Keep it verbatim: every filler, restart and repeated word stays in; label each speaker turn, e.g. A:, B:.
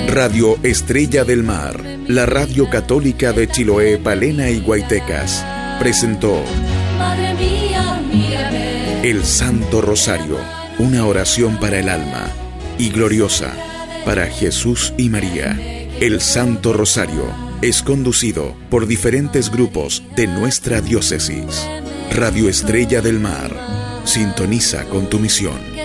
A: Radio Estrella del Mar, la radio católica de Chiloé, Palena y Guaytecas, presentó
B: Madre mía, mírame.
A: El Santo Rosario, una oración para el alma, y gloriosa para Jesús y María. El Santo Rosario es conducido por diferentes grupos de nuestra diócesis. Radio Estrella del Mar, sintoniza con tu misión.